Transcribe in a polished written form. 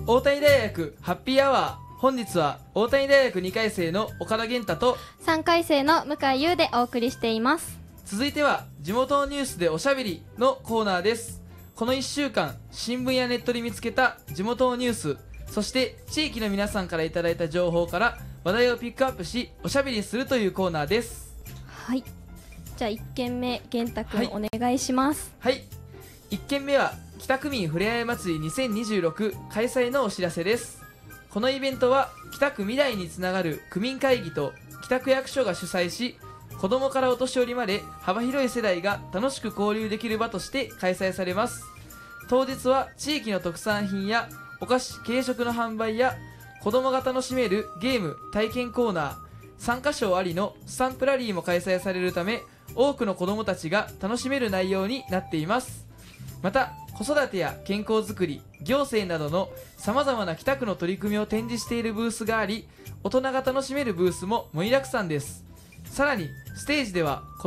大谷大学ハッピーアワー、本日は大谷大学2回生の岡田健太と 3回生の向井優でお送りしています。 続いては地元のニュースでおしゃべりのコーナーです。この1週間新聞やネットで見つけた地元のニュース、そして地域の皆さんからいただいた情報から話題をピックアップしおしゃべりするというコーナーです。 はい、じゃあ1件目玄太くん、 はいお願いします。 はい、1件目は北区民ふれあい祭り2026開催のお知らせです。このイベントは北区未来につながる区民会議と北区役所が主催し、子どもからお年寄りまで幅広い世代が楽しく交流できる場として開催されます。当日は地域の特産品やお菓子軽食の販売や子どもが楽しめるゲーム体験コーナー、参加賞ありのスタンプラリーも開催されるため、多くの子どもたちが楽しめる内容になっています。また子育てや健康づくり、行政などのさまざまな北区の取り組みを展示しているブースがあり、大人が楽しめるブースも盛りだくさんです。さらにステージでは